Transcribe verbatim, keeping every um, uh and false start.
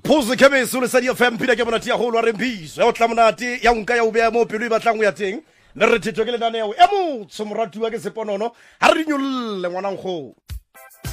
Pose Kemeso le Sadia F M pila ke monati ya go lwa rembiso ya o tla monati ya nka ya o bea mo pelo e batlang ya teng le re thetho ke le daneo e mo tsomoratu wa ke seponono ha re nyolle ngwanang go